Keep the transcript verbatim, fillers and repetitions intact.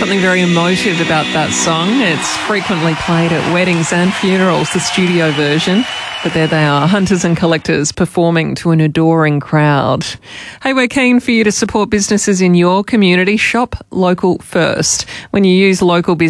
something very emotive about that song. It's frequently played at weddings and funerals, the studio version. But there they are, Hunters and Collectors performing to an adoring crowd. Hey, we're keen for you to support businesses in your community. Shop local first. When you use local business